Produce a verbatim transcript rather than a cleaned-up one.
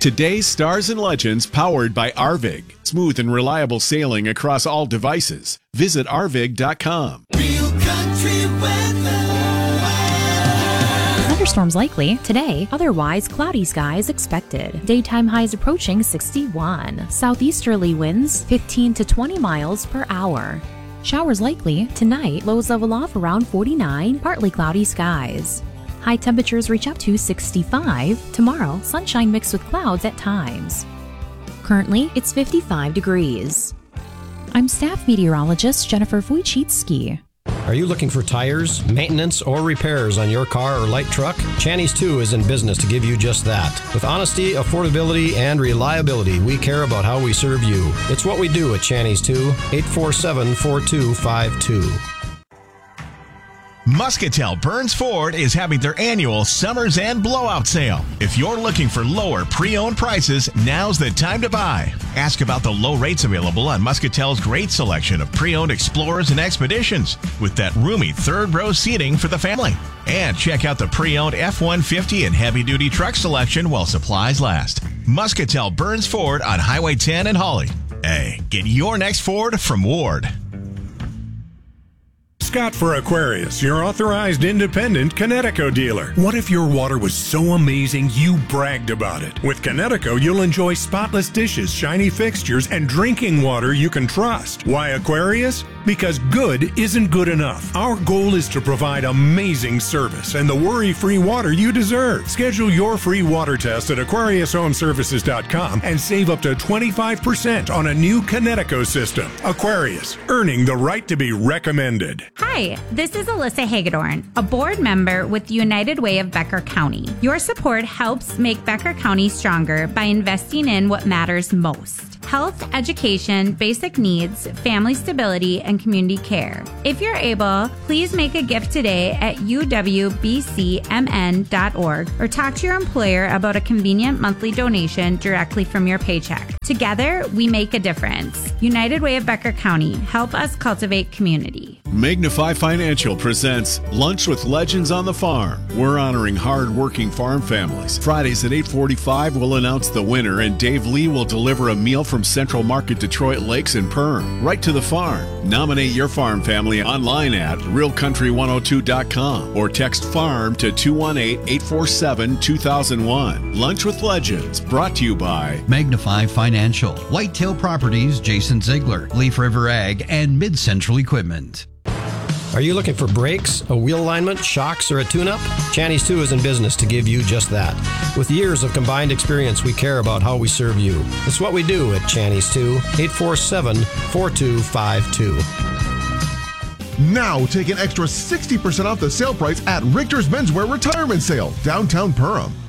Today's Stars and Legends powered by Arvig. Smooth and reliable sailing across all devices. Visit arvig dot com. Real country weather. Thunderstorms likely today, otherwise cloudy skies expected. Daytime highs approaching sixty-one. Southeasterly winds fifteen to twenty miles per hour. Showers likely tonight, lows level off around forty-nine, partly cloudy skies. High temperatures reach up to sixty-five. Tomorrow, sunshine mixed with clouds at times. Currently, it's fifty-five degrees. I'm staff meteorologist Jennifer Wojcicki. Are you looking for tires, maintenance, or repairs on your car or light truck? Channy's two is in business to give you just that. With honesty, affordability, and reliability, we care about how we serve you. It's what we do at Channy's two, eight four seven, four two five two. Muscatel Burns Ford is having their annual Summers End Blowout Sale. If you're looking for lower pre-owned prices, now's the time to buy. Ask about the low rates available on Muscatel's great selection of pre-owned Explorers and Expeditions with that roomy third row seating for the family. And check out the pre-owned F one fifty and heavy-duty truck selection while supplies last. Muscatel Burns Ford on Highway ten in Hawley. Hey, get your next Ford from Ward. Scott for Aquarius, your authorized independent Connecticut dealer. What if your water was so amazing you bragged about it? With Connecticut, you'll enjoy spotless dishes, shiny fixtures, and drinking water you can trust. Why Aquarius? Because good isn't good enough. Our goal is to provide amazing service and the worry-free water you deserve. Schedule your free water test at aquarius home services dot com and save up to twenty-five percent on a new Connecticut system. Aquarius, earning the right to be recommended. Hi, this is Alyssa Hagedorn, a board member with the United Way of Becker County. Your support helps make Becker County stronger by investing in what matters most: health, education, basic needs, family stability, and community care. If you're able, please make a gift today at u w b c m n dot org or talk to your employer about a convenient monthly donation directly from your paycheck. Together, we make a difference. United Way of Becker County. Help us cultivate community. Magnify Financial presents Lunch with Legends on the Farm. We're honoring hard-working farm families. Fridays at eight forty-five, we'll announce the winner, and Dave Lee will deliver a meal from Central Market Detroit Lakes and Perm right to the farm. Nominate your farm family online at real country one oh two dot com or text FARM to two one eight, eight four seven, two thousand one. Lunch with Legends, brought to you by Magnify Financial, Whitetail Properties, Jason Ziegler, Leaf River Ag, and Mid Central Equipment. Are you looking for brakes, a wheel alignment, shocks, or a tune-up? Channy's two is in business to give you just that. With years of combined experience, we care about how we serve you. It's what we do at Channy's two, eight four seven, four two five two. Now take an extra sixty percent off the sale price at Richter's Menswear Retirement Sale, downtown Perham.